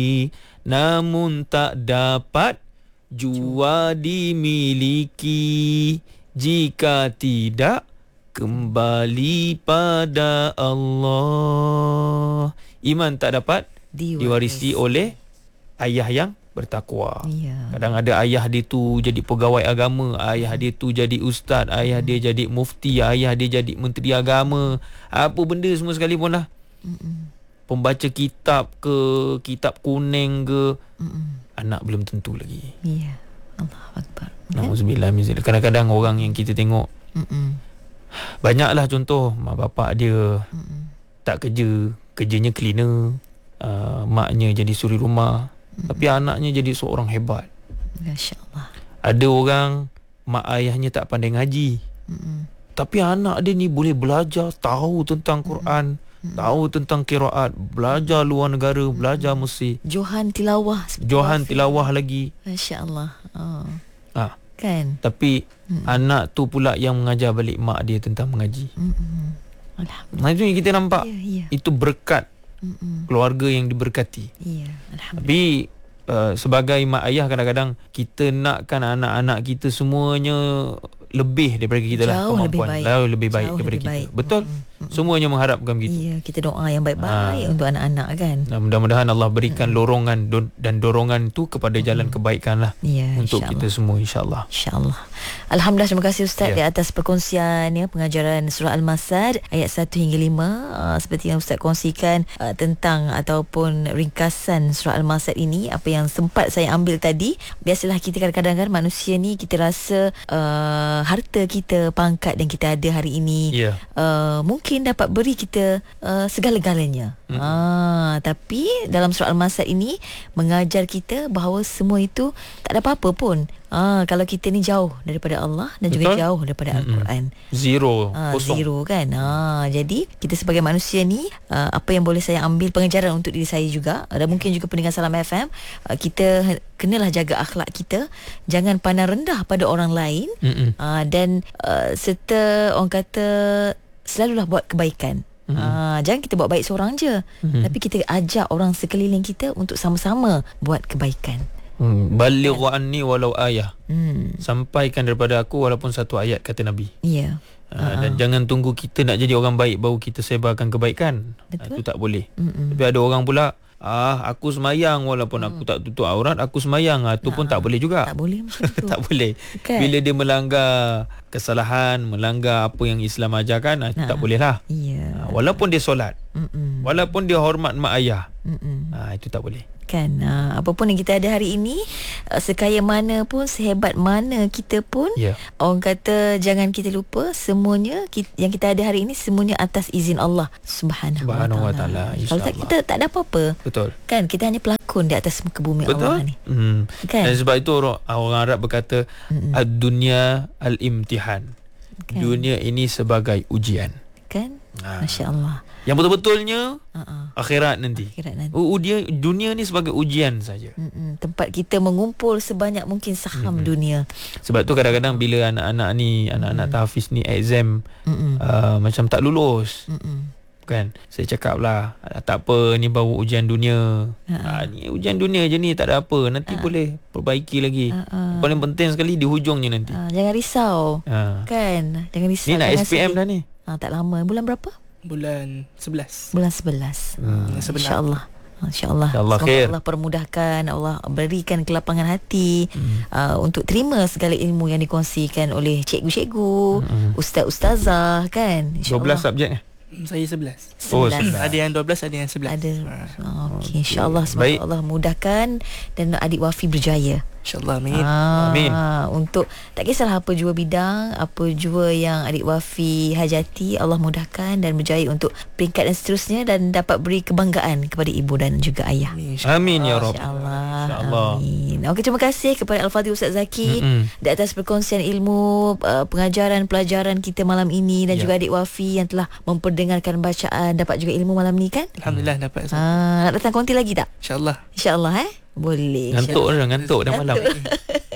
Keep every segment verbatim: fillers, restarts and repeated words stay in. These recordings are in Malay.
namun tak dapat jua dimiliki jika tidak kembali pada Allah. Iman tak dapat diwarisi, diwarisi oleh ayah yang bertakwa. Ya. Kadang ada ayah dia tu jadi pegawai agama, ayah dia tu jadi ustaz, ayah hmm. dia jadi mufti, ayah dia jadi menteri agama, apa benda semua sekali pun lah. Mm-mm. Pembaca kitab ke, kitab kuning ke, Mm-mm. anak belum tentu lagi. Ya. Allahu Akbar. Nauzubillah min zalik. Kadang-kadang orang yang kita tengok, Mm-mm. banyaklah contoh mak bapak dia Mm-mm. tak kerja, kerjanya cleaner, uh, maknya jadi suri rumah. Hmm. Tapi anaknya jadi seorang hebat. Masya-Allah. Ada orang mak ayahnya tak pandai ngaji. Hmm. Tapi anak dia ni boleh belajar, tahu tentang Quran, hmm. tahu tentang qiraat, belajar luar negara, hmm. belajar Mesir. Johan tilawah. Johan tilawah lagi. Masya-Allah. Oh. Ah. Kan. Tapi hmm. anak tu pula yang mengajar balik mak dia tentang mengaji. Hmm. Alhamdulillah. Nah, itu yang kita nampak. Ya, ya. Itu berkat Mm-mm. keluarga yang diberkati. Ya, alhamdulillah. Tapi uh, sebagai mak ayah kadang-kadang kita nakkan anak-anak kita semuanya lebih daripada kita lah, jauh kemampuan. Lebih baik. Jauh lebih baik jauh daripada lebih kita. Baik. Betul? Mm-mm. Semuanya mengharapkan begitu. Iya, kita doa yang baik-baik ha. untuk anak-anak kan. Nah, mudah-mudahan Allah berikan mm-mm. lorongan do- dan dorongan tu kepada mm-mm. jalan kebaikan lah ya, untuk kita semua, insya-Allah. Insya-Allah. Alhamdulillah, terima kasih Ustaz ya. di atas perkongsian ya, pengajaran surah Al-Masad ayat satu hingga lima. Uh, seperti yang Ustaz kongsikan uh, tentang ataupun ringkasan surah Al-Masad ini, apa yang sempat saya ambil tadi. Biasalah kita kadang-kadang kan manusia ni kita rasa uh, harta kita, pangkat yang kita ada hari ini yeah. uh, mungkin dapat beri kita uh, segala-galanya. Mm. Ah, tapi dalam surah Al-Masad ini mengajar kita bahawa semua itu tak ada apa-apa pun. Ah, kalau kita ni jauh daripada Allah dan Betul? juga jauh daripada Mm-mm. Al-Quran. Zero, ah, kosong. Zero kan. Ah, jadi kita sebagai manusia ni, uh, apa yang boleh saya ambil pengajaran untuk diri saya juga, dan mungkin juga pendengar Salam F M, uh, kita kenalah jaga akhlak kita, jangan pandang rendah pada orang lain, uh, dan uh, serta orang kata selalulah buat kebaikan. Mm-hmm. Uh, jangan kita buat baik seorang je, mm-hmm. tapi kita ajak orang sekeliling kita untuk sama-sama buat kebaikan. Hmm, balighu anni walau ayah. Hmm. Sampaikan daripada aku walaupun satu ayat, kata Nabi. Ya. Yeah. Uh, uh-huh. Dan jangan tunggu kita nak jadi orang baik baru kita sebarkan kebaikan. Itu uh, tak boleh. Mm-mm. Tapi ada orang pula, ah aku semayang walaupun mm. aku tak tutup aurat, aku semayang. Ah tu uh, pun tak boleh juga. Tak boleh macam tu. Tak boleh. Okay. Bila dia melanggar kesalahan, melanggar apa yang Islam ajarkan, ah, itu uh, tak boleh lah. Yeah. Uh, walaupun dia solat. Mm-mm. Walaupun dia hormat mak ayah. Ah itu tak boleh. Kan, uh, apapun yang kita ada hari ini, uh, sekaya mana pun, sehebat mana kita pun, yeah. orang kata jangan kita lupa semuanya kita, yang kita ada hari ini semuanya atas izin Allah Subhanahu wa taala. Kalau tak, kita tak ada apa-apa. Betul. Kan, kita hanya pelakon di atas muka bumi. Betul? Allah ni. Hmm. Kan? Dan sebab itu orang, orang Arab berkata ad-dunya al-imtihan. Kan? Dunia ini sebagai ujian. Kan? Ha. Masya-Allah. Yang betul-betulnya uh-uh. akhirat nanti. Akhirat nanti. Uh, dia, dunia ni sebagai ujian saja. Mm-mm. Tempat kita mengumpul sebanyak mungkin saham Mm-mm. dunia. Sebab tu kadang-kadang bila anak-anak ni, anak-anak Mm-mm. tahfiz ni exam uh, macam tak lulus. Mm-mm. Kan? Saya cakap lah, tak apa, ni baru ujian dunia. Uh-uh. Ha, ni ujian dunia je ni, tak ada apa. Nanti uh-uh. boleh perbaiki lagi. Uh-uh. Paling penting sekali di hujungnya nanti. Uh, jangan risau. Uh. Kan? Jangan risau. Ni nak S P M dah ni. Uh, tak lama. Bulan berapa? Bulan sebelas. Bulan sebelas. Hmm. InsyaAllah. InsyaAllah. InsyaAllah semoga khair. Allah permudahkan, Allah berikan kelapangan hati hmm. uh, untuk terima segala ilmu yang dikongsikan oleh cikgu-cikgu, hmm. ustaz-ustazah kan. dua belas subjek eh? Saya sebelas. Oh, sebelas. Ada yang dua belas, ada yang sebelas. Ada. Oh, Okey, insya-Allah semoga Baik. Allah mudahkan dan adik Wafi berjaya. InsyaAllah, amin. Ah, amin. Untuk tak kisahlah apa jua bidang, apa jua yang adik Wafi hajati, Allah mudahkan dan berjaya untuk peringkat dan seterusnya, dan dapat beri kebanggaan kepada ibu dan juga ayah. Amin ya Rabb. InsyaAllah. Insya amin. Okey, terima kasih kepada Al-Fadhil Ustaz Zaki mm-hmm. di atas perkongsian ilmu, uh, pengajaran, pelajaran kita malam ini, dan yeah. juga adik Wafi yang telah memperdengarkan bacaan, dapat juga ilmu malam ni kan? Alhamdulillah dapat. Ah, nak datang konti lagi tak? InsyaAllah. InsyaAllah eh. Boleh. Ngantuk dah, ngantuk dah malam.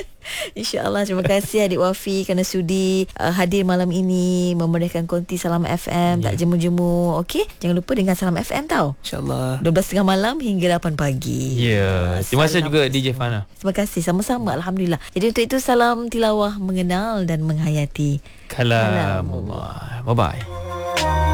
InsyaAllah. Terima kasih Adik Wafi kerana sudi uh, hadir malam ini memeriahkan konti Salam F M. Yeah. Tak jemu-jemu. Okey, jangan lupa dengan Salam F M tau. InsyaAllah. dua belas tiga puluh malam hingga lapan pagi. Ya. Yeah. Terima kasih juga D J Fana. Terima kasih. Sama-sama. Alhamdulillah. Jadi untuk itu salam tilawah mengenal dan menghayati Kalamullah. Bye-bye.